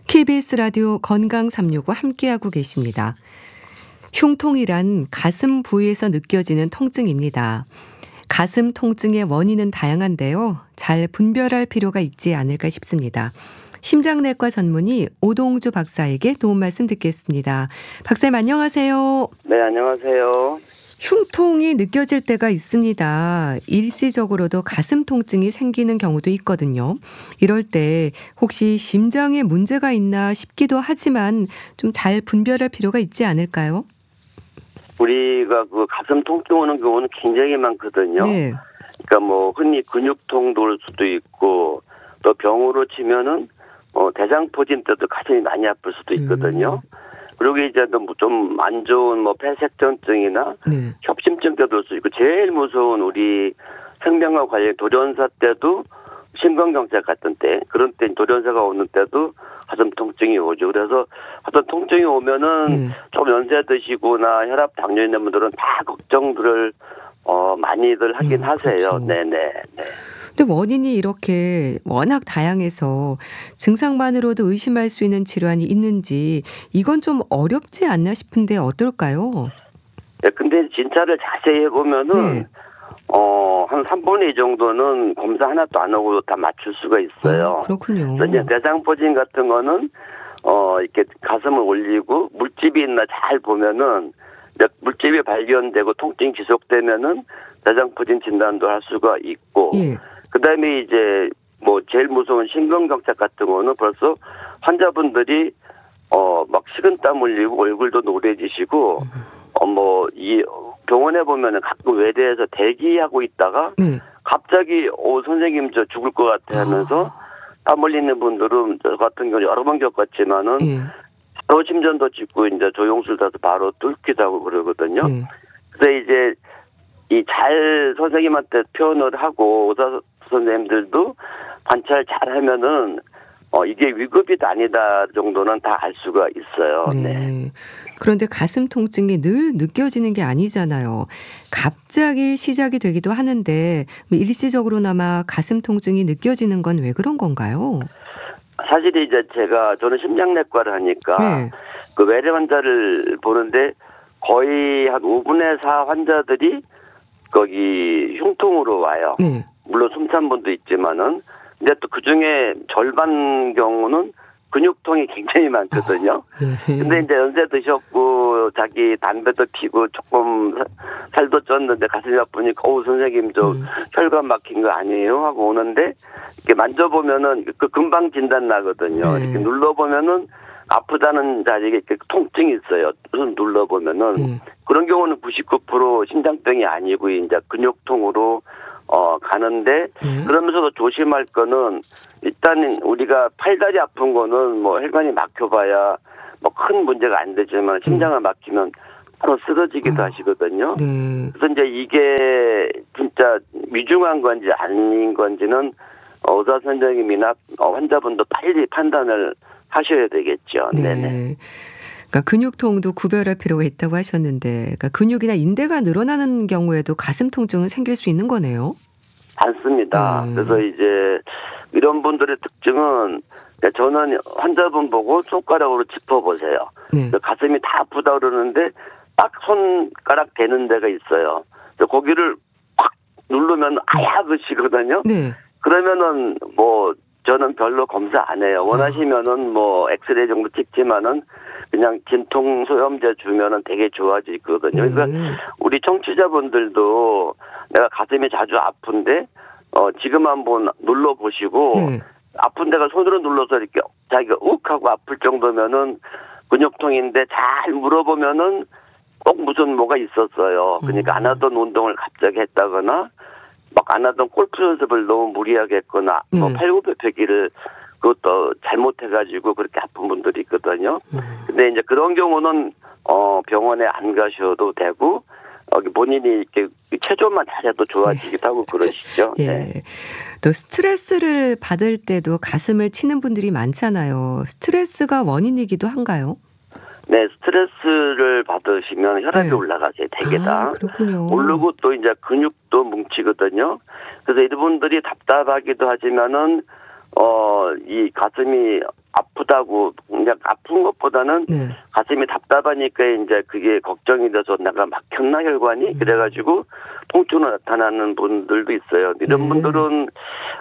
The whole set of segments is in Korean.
KBS 라디오 건강 365 함께하고 계십니다. 흉통이란 가슴 부위에서 느껴지는 통증입니다. 가슴 통증의 원인은 다양한데요. 잘 분별할 필요가 있지 않을까 싶습니다. 심장내과 전문의 오동주 박사에게 도움 말씀 듣겠습니다. 박사님 안녕하세요. 네, 안녕하세요. 흉통이 느껴질 때가 있습니다. 일시적으로도 가슴 통증이 생기는 경우도 있거든요. 이럴 때 혹시 심장에 문제가 있나 싶기도 하지만 좀 잘 분별할 필요가 있지 않을까요? 우리가 그 가슴 통증 오는 경우는 굉장히 많거든요. 네. 그러니까 뭐 흔히 근육통도 올 수도 있고 또 병으로 치면은 대장포진 때도 가슴이 많이 아플 수도 있거든요. 그리고 이제 좀 안 좋은 뭐 폐색전증이나 네. 협심증 때도 올 수 있고 제일 무서운 우리 생명과 관련 돌연사 때도 심근경색 같은 때 그런 때 돌연사가 오는 때도 가슴 통증이 오죠. 그래서 어떤 통증이 오면은 좀 연세 드시거나 혈압 당뇨 있는 분들은 다 걱정들을 많이들 하긴 하세요. 그렇죠. 네네. 네. 근데 원인이 이렇게 워낙 다양해서 증상만으로도 의심할 수 있는 질환이 있는지 이건 좀 어렵지 않나 싶은데 어떨까요? 네, 근데 진찰을 자세히 해보면은 네. 한 3분의 2 정도는 검사 하나도 안 하고 다 맞출 수가 있어요. 그렇군요. 그래서 이제 대장포진 같은 거는 이렇게 가슴을 올리고 물집이 있나 잘 보면은 물집이 발견되고 통증이 지속되면은 대장포진 진단도 할 수가 있고, 예. 그다음에 이제 뭐 제일 무서운 심근경색 같은 거는 벌써 환자분들이 막 식은땀 흘리고 얼굴도 노래지시고 뭐 이 병원에 보면은 가끔 외래에서 대기하고 있다가 갑자기 선생님 저 죽을 것 같아 하면서 땀 흘리는 분들은 저 같은 경우 여러 번 겪었지만은 바로 심전도 찍고 이제 조영술 다도 바로 뚫기도 하고 그러거든요. 그래서 이제 이 잘 선생님한테 표현을 하고 의사 선생님들도 관찰 잘 하면은 이게 위급이다 아니다 정도는 다 알 수가 있어요. 네. 그런데 가슴 통증이 늘 느껴지는 게 아니잖아요. 갑자기 시작이 되기도 하는데 일시적으로나마 가슴 통증이 느껴지는 건 왜 그런 건가요? 사실 이제 저는 심장내과를 하니까 그 외래 환자를 보는데 거의 한 5분의 4 환자들이 거기 흉통으로 와요. 물론 숨찬 분도 있지만은 근데 또 그 중에 절반 경우는 근육통이 굉장히 많거든요. 근데 이제 연세 드셨고 자기 담배도 피고 조금 살도 쪘는데 가슴이 아프니까 선생님 저 혈관 막힌 거 아니에요? 하고 오는데 이렇게 만져보면은 그 금방 진단 나거든요. 이렇게 눌러보면은 아프다는 자리에 이렇게 통증이 있어요. 손 눌러보면은 그런 경우는 99% 심장병이 아니고 이제 근육통으로 가는데 그러면서도 조심할 거는 일단 우리가 팔다리 아픈 거는 뭐 혈관이 막혀봐야 뭐 큰 문제가 안 되지만 심장을 막히면 바로 쓰러지기도 하시거든요. 그래서 이제 이게 진짜 위중한 건지 아닌 건지는 의사 선생님이나 환자분도 빨리 판단을 하셔야 되겠죠. 네네. 그러니까 근육통도 구별할 필요가 있다고 하셨는데, 그러니까 근육이나 인대가 늘어나는 경우에도 가슴 통증은 생길 수 있는 거네요. 많습니다. 그래서 이제 이런 분들의 특징은 저는 환자분 보고 손가락으로 짚어보세요. 가슴이 다 아프다 그러는데 딱 손가락 대는 데가 있어요. 거기를 확 누르면 아야그시거든요. 그러면은 뭐 저는 별로 검사 안 해요. 원하시면은 뭐 엑스레이 정도 찍지만은 그냥 진통 소염제 주면은 되게 좋아지거든요. 그러니까 우리 청취자분들도 내가 가슴이 자주 아픈데 지금 한번 눌러 보시고 아픈 데가 손으로 눌러서 이렇게 자기가 욱 하고 아플 정도면은 근육통인데 잘 물어보면은 꼭 무슨 뭐가 있었어요. 그러니까 안 하던 운동을 갑자기 했다거나 막 안 하던 골프 연습을 너무 무리하게 했거나 뭐 팔굽혀펴기를 그것도 잘못해가지고 그렇게 아픈 분들이 있거든요. 근데 이제 그런 경우는 병원에 안 가셔도 되고 본인이 이렇게 체조만 잘해도 좋아지기도 하고 그러시죠. 또 스트레스를 받을 때도 가슴을 치는 분들이 많잖아요. 스트레스가 원인이기도 한가요? 네, 스트레스를 받으시면 혈압이 올라가게 되게다. 그렇군요. 오르고 또 이제 근육도 뭉치거든요. 그래서 이분들이 답답하기도 하지만은 이 가슴이 아프다고 그냥 아픈 것보다는 네. 가슴이 답답하니까 이제 그게 걱정이 돼서 내가 막혔나 혈관이 그래가지고 통증으로 나타나는 분들도 있어요. 이런 분들은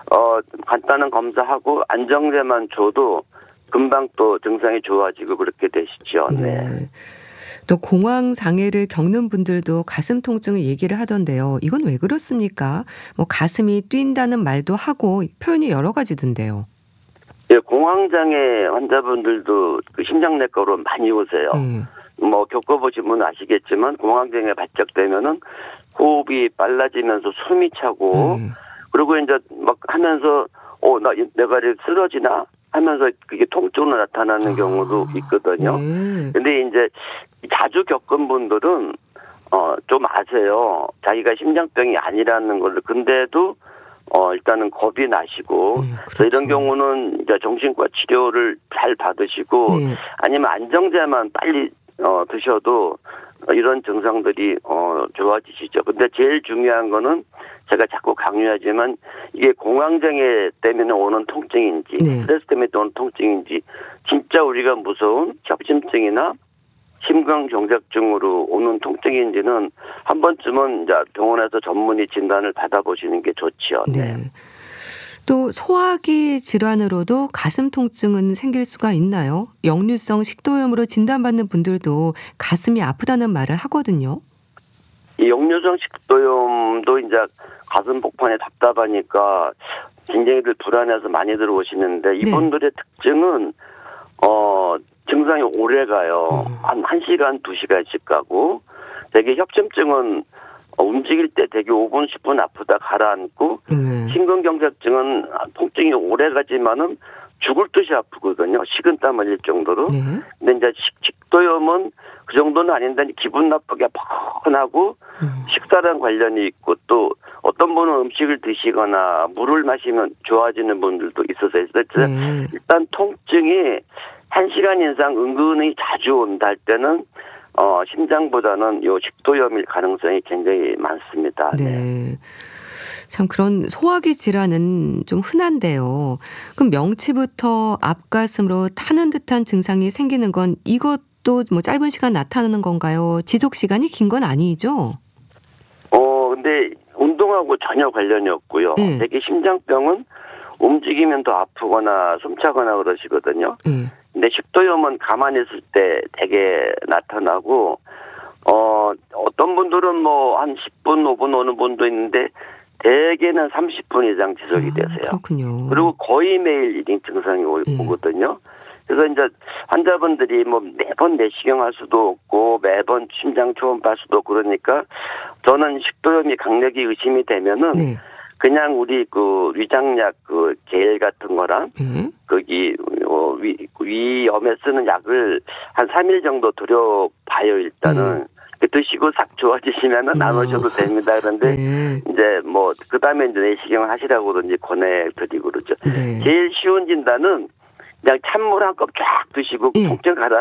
간단한 검사하고 안정제만 줘도 금방 또 증상이 좋아지고 그렇게 되시죠. 네. 또 공황 장애를 겪는 분들도 가슴 통증을 얘기를 하던데요. 이건 왜 그렇습니까? 뭐 가슴이 뛴다는 말도 하고 표현이 여러 가지던데요. 예, 공황장애 환자분들도 그 심장내과로 많이 오세요. 뭐 겪어보신 분은 아시겠지만 공황장애 발작되면은 호흡이 빨라지면서 숨이 차고 그리고 이제 막 하면서 내가 이렇게 쓰러지나 하면서 그게 통증으로 나타나는 경우도 있거든요. 근데 이제 자주 겪은 분들은 좀 아세요. 자기가 심장병이 아니라는 걸. 근데도 일단은 겁이 나시고 그래서 이런 경우는 이제 정신과 치료를 잘 받으시고 아니면 안정제만 빨리 드셔도 이런 증상들이 좋아지시죠. 근데 제일 중요한 거는 제가 자꾸 강조하지만 이게 공황장애 때문에 오는 통증인지 스트레스 때문에 오는 통증인지 진짜 우리가 무서운 협심증이나 심근경색증으로 오는 통증인지는 한 번쯤은 이제 병원에서 전문의 진단을 받아보시는 게 좋지요. 네. 또 소화기 질환으로도 가슴 통증은 생길 수가 있나요? 역류성 식도염으로 진단받는 분들도 가슴이 아프다는 말을 하거든요. 이 역류성 식도염도 이제 가슴 복판에 답답하니까 굉장히들 불안해서 많이들 오시는데 이분들의 특징은 증상이 오래 가요. 한 1시간, 2시간씩 가고 되게 협심증은 움직일 때 되게 5분, 10분 아프다 가라앉고 심근경색증은 통증이 오래 가지만은 죽을 듯이 아프거든요. 식은땀 흘릴 정도로. 근데 이제 식도염은 그 정도는 아닌데 기분 나쁘게 퍽근하고 식사랑 관련이 있고 또 어떤 분은 음식을 드시거나 물을 마시면 좋아지는 분들도 있어서 일단 통증이 1시간 이상 은근히 자주 온다 할 때는 심장보다는 요 식도염일 가능성이 굉장히 많습니다. 네. 참 그런 소화기 질환은 좀 흔한데요. 그럼 명치부터 앞가슴으로 타는 듯한 증상이 생기는 건 이것도 뭐 짧은 시간 나타나는 건가요? 지속 시간이 긴 건 아니죠? 근데 운동하고 전혀 관련이 없고요. 되게 심장병은 움직이면 더 아프거나 숨차거나 그러시거든요. 근데 식도염은 가만히 있을 때 되게 나타나고 어떤 분들은 뭐 한 10분, 5분 오는 분도 있는데 대개는 30분 이상 지속이 되세요. 그렇군요. 그리고 거의 매일 이 증상이 오거든요. 그래서 이제 환자분들이 뭐 매번 내시경 할 수도 없고 매번 심장 초음파 할 수도 없고 그러니까 저는 식도염이 강력히 의심이 되면은 그냥 우리 그 위장약 그 겔 같은 거랑 거기 위염에 쓰는 약을 한 3일 정도 들여봐요 일단은. 드시고 싹 좋아지시면은 안 오셔도 됩니다. 그런데 이제 뭐 그다음에 이제 내시경을 하시라고든지 권해드리고 그러죠. 제일 쉬운 진단은 그냥 찬물 한 컵 쫙 드시고 통증 가라.